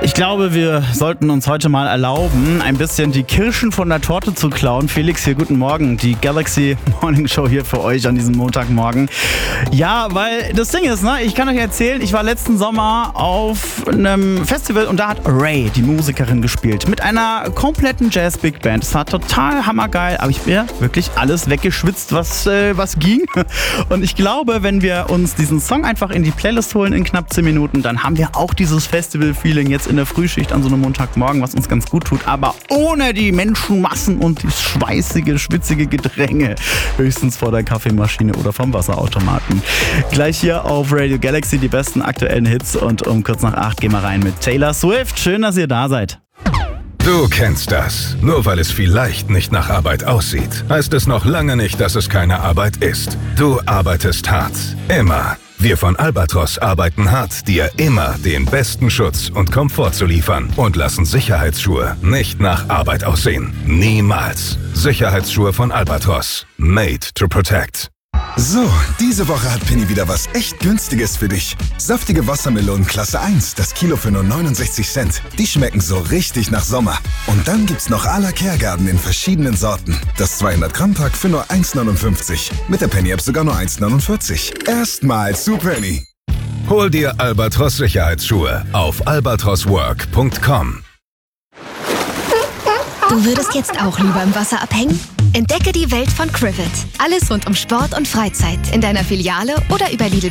Ich glaube, wir sollten uns heute mal erlauben, ein bisschen die Kirschen von der Torte zu klauen. Felix hier, guten Morgen. Die Galaxy Morning Show hier für euch an diesem Montagmorgen. Ja, weil das Ding ist, ich kann euch erzählen, ich war letzten Sommer auf einem Festival und da hat Ray, die Musikerin, gespielt. Mit einer kompletten Jazz-Big Band. Es war total hammergeil, aber ich bin wirklich alles weggeschwitzt, was ging. Und ich glaube, wenn wir uns diesen Song einfach in die Playlist holen in knapp 10 Minuten, dann haben wir auch dieses Festival-Feeling jetzt in der Frühschicht an so einem Montagmorgen, was uns ganz gut tut, aber ohne die Menschenmassen und die schweißige, schwitzige Gedränge. Höchstens vor der Kaffeemaschine oder vom Wasserautomaten. Gleich hier auf Radio Galaxy die besten aktuellen Hits und um kurz nach 8 gehen wir rein mit Taylor Swift. Schön, dass ihr da seid. Du kennst das. Nur weil es vielleicht nicht nach Arbeit aussieht, heißt es noch lange nicht, dass es keine Arbeit ist. Du arbeitest hart. Immer. Wir von Albatros arbeiten hart, dir immer den besten Schutz und Komfort zu liefern und lassen Sicherheitsschuhe nicht nach Arbeit aussehen. Niemals. Sicherheitsschuhe von Albatros. Made to protect. So, diese Woche hat Penny wieder was echt Günstiges für dich. Saftige Wassermelonen Klasse 1, das Kilo für nur 69 Cent. Die schmecken so richtig nach Sommer. Und dann gibt's noch à la Kehrgarten in verschiedenen Sorten. Das 200-Gramm-Pack für nur 1,59. Mit der Penny-App sogar nur 1,49. Erstmal zu Penny. Hol dir Albatros Sicherheitsschuhe auf albatroswork.com. Du würdest jetzt auch lieber im Wasser abhängen? Entdecke die Welt von Crivet. Alles rund um Sport und Freizeit in deiner Filiale oder über Lidl